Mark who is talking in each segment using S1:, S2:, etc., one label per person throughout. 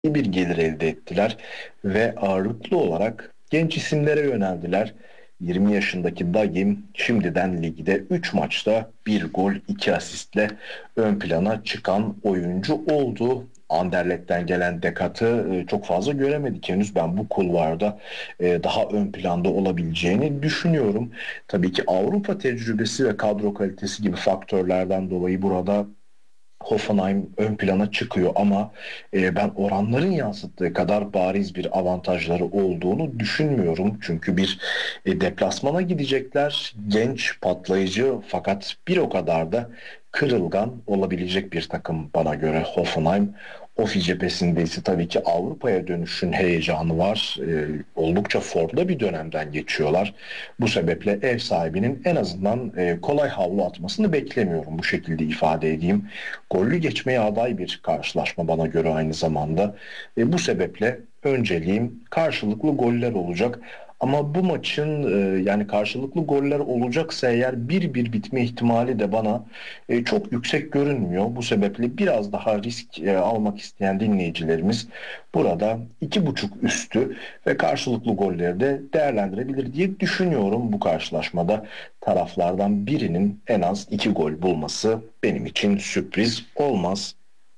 S1: iyi bir gelir elde ettiler ve ağırlıklı olarak genç isimlere yöneldiler. 20 yaşındaki Dagim şimdiden ligde 3 maçta bir gol 2 asistle ön plana çıkan oyuncu oldu. Anderlet'ten gelen Dekat'ı çok fazla göremedik henüz. Ben bu kulvarda daha ön planda olabileceğini düşünüyorum. Tabii ki Avrupa tecrübesi ve kadro kalitesi gibi faktörlerden dolayı burada Hoffenheim ön plana çıkıyor ama ben oranların yansıttığı kadar bariz bir avantajları olduğunu düşünmüyorum. Çünkü bir deplasmana gidecekler. Genç, patlayıcı fakat bir o kadar da kırılgan olabilecek bir takım bana göre Hoffenheim. Ofi cephesinde ise tabii ki Avrupa'ya dönüşün heyecanı var. Oldukça formda bir dönemden geçiyorlar. Bu sebeple ev sahibinin en azından kolay havlu atmasını beklemiyorum, bu şekilde ifade edeyim. Gollü geçmeye aday bir karşılaşma bana göre aynı zamanda. Bu sebeple önceliğim karşılıklı goller olacak. Ama bu maçın yani karşılıklı goller olacaksa eğer 1-1 bitme ihtimali de bana çok yüksek görünmüyor. Bu sebeple biraz daha risk almak isteyen dinleyicilerimiz burada 2,5 üstü ve karşılıklı golleri de değerlendirebilir diye düşünüyorum bu karşılaşmada. Taraflardan birinin en az 2 gol bulması benim için sürpriz olmaz.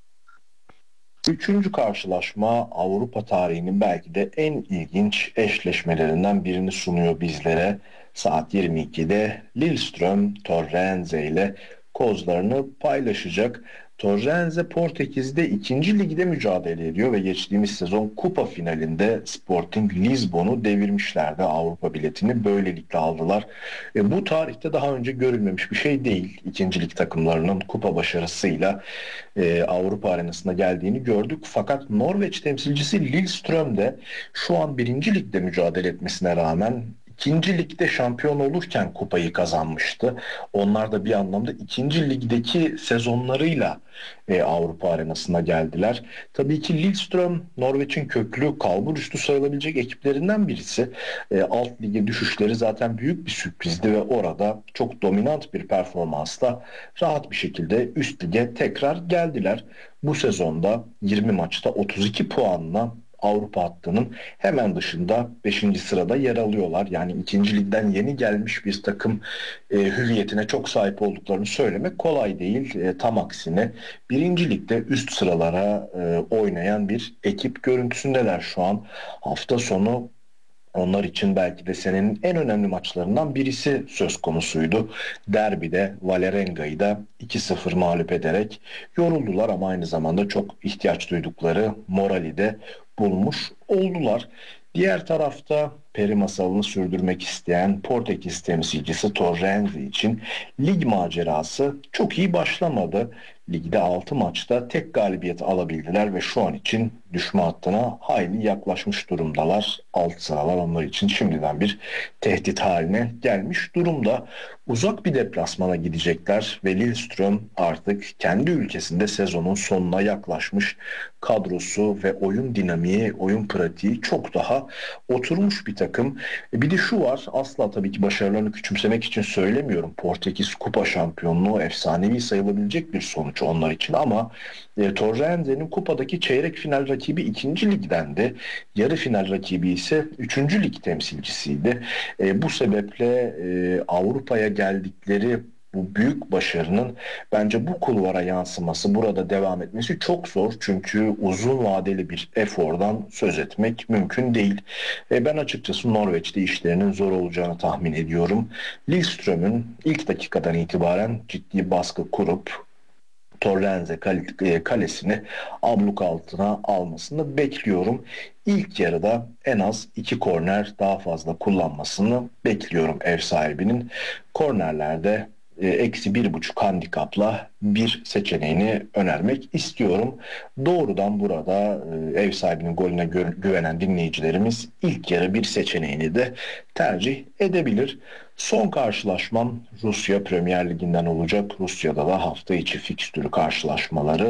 S1: Üçüncü karşılaşma Avrupa tarihinin belki de en ilginç eşleşmelerinden birini sunuyor bizlere. Saat 22'de Lillestrøm Torrense ile kozlarını paylaşacak. Torrense Portekiz'de ikinci ligde mücadele ediyor ve geçtiğimiz sezon kupa finalinde Sporting Lisbon'u devirmişlerdi. Avrupa biletini böylelikle aldılar. Bu tarihte daha önce görülmemiş bir şey değil. İkinci lig takımlarının kupa başarısıyla Avrupa arenasına geldiğini gördük. Fakat Norveç temsilcisi Lillestrøm de şu an birinci ligde mücadele etmesine rağmen ikinci ligde şampiyon olurken kupayı kazanmıştı. Onlar da bir anlamda ikinci ligdeki sezonlarıyla Avrupa arenasına geldiler. Tabii ki Lillestrøm Norveç'in köklü kalburüstü sayılabilecek ekiplerinden birisi. Alt lige düşüşleri zaten büyük bir sürprizdi ve orada çok dominant bir performansla rahat bir şekilde üst lige tekrar geldiler. Bu sezonda 20 maçta 32 puanla Avrupa hattının hemen dışında 5. sırada yer alıyorlar. Yani ikinci ligden yeni gelmiş bir takım hüviyetine çok sahip olduklarını söylemek kolay değil. Tam aksine birinci ligde üst sıralara oynayan bir ekip görüntüsündeler şu an. Hafta sonu onlar için belki de senenin en önemli maçlarından birisi söz konusuydu. Derbide Vålerenga'yı da 2-0 mağlup ederek yoruldular ama aynı zamanda çok ihtiyaç duydukları morali de bulmuş oldular. Diğer tarafta peri masalını sürdürmek isteyen Portekiz temsilcisi Torrense için lig macerası çok iyi başlamadı. Ligde 6 maçta tek galibiyet alabildiler ve şu an için düşme hattına hayli yaklaşmış durumdalar. Alt sıralar onlar için şimdiden bir tehdit haline gelmiş durumda. Uzak bir deplasmana gidecekler ve Lillestrøm artık kendi ülkesinde sezonun sonuna yaklaşmış. Kadrosu ve oyun dinamiği, oyun pratiği çok daha oturmuş bir takım. Bir de şu var, asla tabii ki başarılarını küçümsemek için söylemiyorum. Portekiz Kupa şampiyonluğu efsanevi sayılabilecek bir sonuç onlar için ama Torrense'nin kupadaki çeyrek final rakibi ikinci ligdendi. Yarı final rakibi ise üçüncü lig temsilcisiydi. Bu sebeple Avrupa'ya geldikleri bu büyük başarının bence bu kulvara yansıması, burada devam etmesi çok zor. Çünkü uzun vadeli bir efordan söz etmek mümkün değil. Ben açıkçası Norveç'te işlerinin zor olacağını tahmin ediyorum. Lillestrøm'ün ilk dakikadan itibaren ciddi baskı kurup Torrense kalesini abluk altına almasını bekliyorum. İlk yarıda en az 2 korner daha fazla kullanmasını bekliyorum ev sahibinin. Kornerlerde eksi 1,5 handikapla bir seçeneğini önermek istiyorum. Doğrudan burada ev sahibinin golüne güvenen dinleyicilerimiz ilk yarı bir seçeneğini de tercih edebilir. Son karşılaşmam Rusya Premier Ligi'nden olacak. Rusya'da da hafta içi fikstürü karşılaşmaları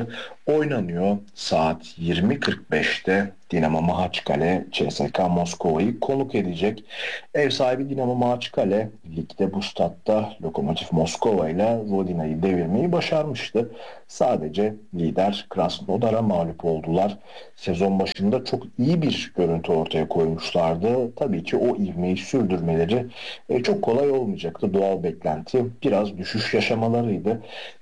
S1: oynanıyor. Saat 20.45'te Dinamo Mahaçkale CSKA Moskova'yı konuk edecek. Ev sahibi Dinamo Mahaçkale ligde bu statta Lokomotiv Moskova ile Rodina'yı devirmeyi başarmıştı. Sadece lider Krasnodar'a mağlup oldular. Sezon başında çok iyi bir görüntü ortaya koymuşlardı. Tabii ki o ivmeyi sürdürmeleri çok kolay olmayacaktı. Doğal beklenti biraz düşüş yaşamalarıydı.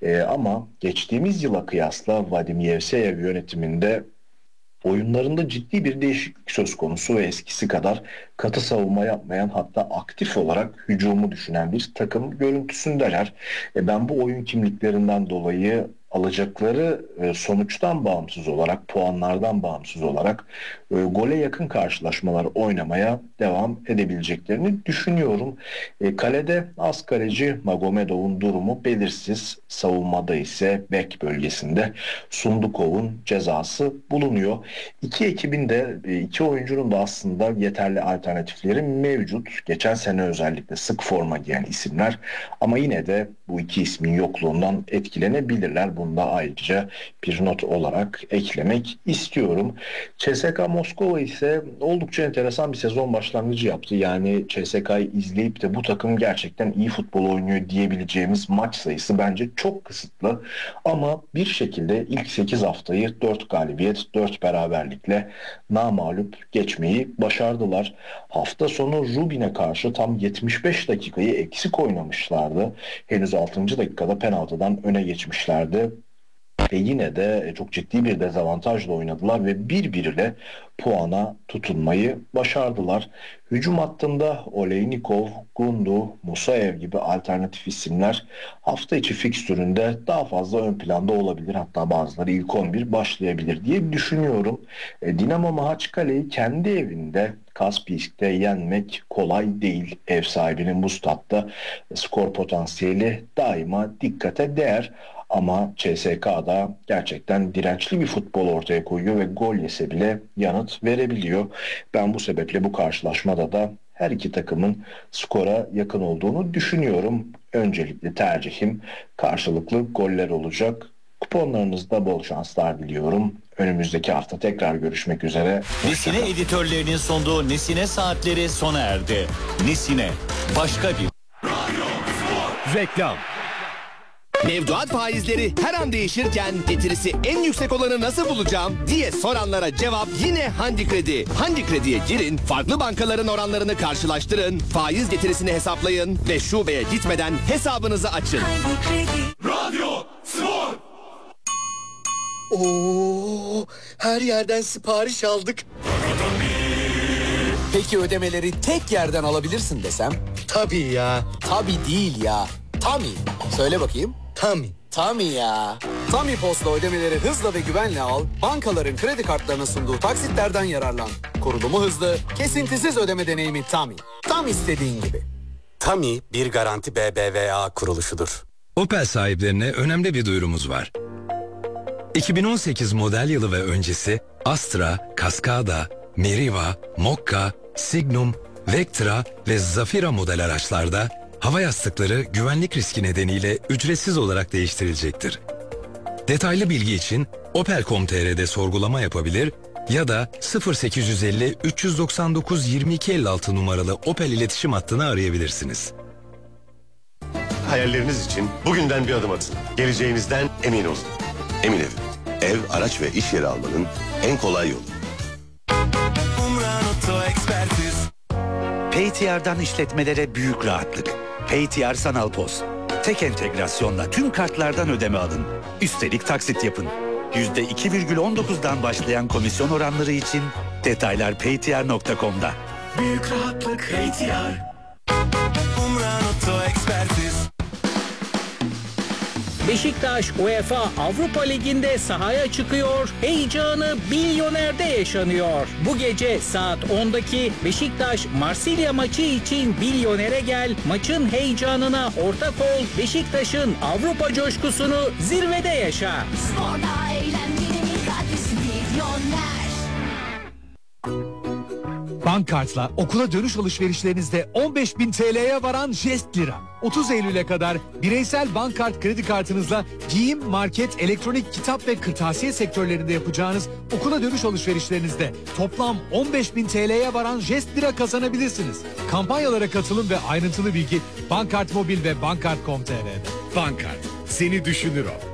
S1: Ama geçtiğimiz yıla kıyasla Vadim Yevseyev yönetiminde oyunlarında ciddi bir değişiklik söz konusu ve eskisi kadar katı savunma yapmayan, hatta aktif olarak hücumu düşünen bir takım görüntüsündeler. Ben bu oyun kimliklerinden dolayı alacakları sonuçtan bağımsız olarak, puanlardan bağımsız olarak gole yakın karşılaşmalar oynamaya devam edebileceklerini düşünüyorum. Kalede az kaleci Magomedov'un durumu belirsiz. Savunmada ise bek bölgesinde Sundukov'un cezası bulunuyor. İki ekibin de iki oyuncunun da aslında yeterli alternatifleri mevcut. Geçen sene özellikle sık forma giyen isimler, ama yine de bu iki ismin yokluğundan etkilenebilirler. Bunu da ayrıca bir not olarak eklemek istiyorum. CSKA Moskova ise oldukça enteresan bir sezon başlangıcı yaptı. Yani CSKA'yı izleyip de bu takım gerçekten iyi futbol oynuyor diyebileceğimiz maç sayısı bence çok kısıtlı. Ama bir şekilde ilk 8 haftayı 4 galibiyet, 4 beraberlikle namağlup geçmeyi başardılar. Hafta sonu Rubin'e karşı tam 75 dakikayı eksik oynamışlardı. Henüz 6. dakikada penaltıdan öne geçmişlerdi. Ve yine de çok ciddi bir dezavantajla oynadılar ve birbiriyle puana tutunmayı başardılar. Hücum hattında Oleynikov, Gundu, Musaev gibi alternatif isimler hafta içi fikstüründe daha fazla ön planda olabilir. Hatta bazıları ilk 11 başlayabilir diye düşünüyorum. Dinamo Mahaçkale'yi kendi evinde Kaspiysk'te yenmek kolay değil. Ev sahibinin bu statta skor potansiyeli daima dikkate değer. Ama CSKA gerçekten dirençli bir futbol ortaya koyuyor ve gol yese bile yanıt verebiliyor. Ben bu sebeple bu karşılaşmada da her iki takımın skora yakın olduğunu düşünüyorum. Öncelikli tercihim karşılıklı goller olacak. Kuponlarınızda bol şanslar diliyorum. Önümüzdeki hafta tekrar görüşmek üzere.
S2: Nesine editörlerinin sunduğu Nesine Saatleri sona erdi. Nesine başka bir
S3: reklam.
S4: Mevduat faizleri her an değişirken getirisi en yüksek olanı nasıl bulacağım diye soranlara cevap yine Handi Kredi. Handi Kredi'ye girin, farklı bankaların oranlarını karşılaştırın, faiz getirisini hesaplayın ve şubeye gitmeden hesabınızı açın.
S3: Radyo Spor.
S5: Oo, her yerden sipariş aldık.
S6: Peki ödemeleri tek yerden alabilirsin desem?
S5: Tabii ya.
S6: Tabii değil ya. Tami. Söyle bakayım.
S5: Tami.
S6: Tami ya. Tami Post'la ödemeleri hızla ve güvenle al. Bankaların kredi kartlarına sunduğu taksitlerden yararlan. Kurulumu hızlı, kesintisiz ödeme deneyimi Tami. Tam istediğin gibi.
S7: Tami bir garanti BBVA kuruluşudur.
S8: Opel sahiplerine önemli bir duyurumuz var. 2018 model yılı ve öncesi Astra, Cascada, Meriva, Mokka, Signum, Vectra ve Zafira model araçlarda hava yastıkları güvenlik riski nedeniyle ücretsiz olarak değiştirilecektir. Detaylı bilgi için Opel.com.tr'de sorgulama yapabilir ya da 0850 399 2256 numaralı Opel iletişim hattını arayabilirsiniz.
S9: Hayalleriniz için bugünden bir adım atın. Geleceğinizden emin olun. Emin Ev, araç ve iş yeri almanın en kolay yolu.
S10: PayTR'dan işletmelere büyük rahatlık. PayTR Sanal POS. Tek entegrasyonla tüm kartlardan ödeme alın. Üstelik taksit yapın. %2,19'dan başlayan komisyon oranları için detaylar paytr.com'da.
S3: Büyük rahatlık PayTR.
S11: Beşiktaş UEFA Avrupa Ligi'nde sahaya çıkıyor, heyecanı Bilyoner'de yaşanıyor. Bu gece saat 10'daki Beşiktaş Marsilya maçı için Bilyoner'e gel, maçın heyecanına ortak ol, Beşiktaş'ın Avrupa coşkusunu zirvede yaşa.
S12: Sporda eğlencenin adresi Bilyoner. Bankkart'la okula dönüş alışverişlerinizde 15.000 TL'ye varan jest lira. 30 Eylül'e kadar bireysel Bankkart kredi kartınızla giyim, market, elektronik, kitap ve kırtasiye sektörlerinde yapacağınız okula dönüş alışverişlerinizde toplam 15.000 TL'ye varan jest lira kazanabilirsiniz. Kampanyalara katılın ve ayrıntılı bilgi Bankkart Mobil ve Bankkart.com.tr'de.
S13: Bankkart, seni düşünür o.